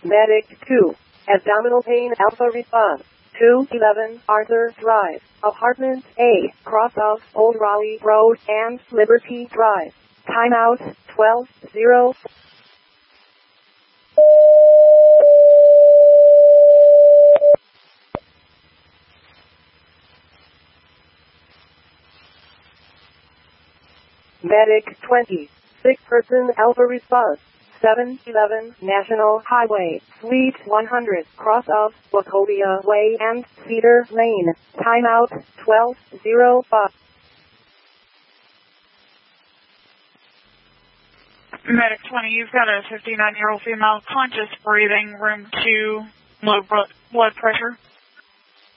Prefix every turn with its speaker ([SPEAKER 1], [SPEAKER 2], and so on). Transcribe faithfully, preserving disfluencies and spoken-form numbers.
[SPEAKER 1] Medic two. Abdominal pain alpha response. two eleven Arthur Drive. Apartment A. Cross of Old Raleigh Road and Liberty Drive. Timeout twelve zero. Medic twenty. Sick person alpha response. seven eleven National Highway, Suite one hundred, cross of Wachovia Way and Cedar Lane. Timeout twelve oh five.
[SPEAKER 2] Medic twenty, you've got a fifty-nine-year-old female, conscious breathing, room two, low blood pressure.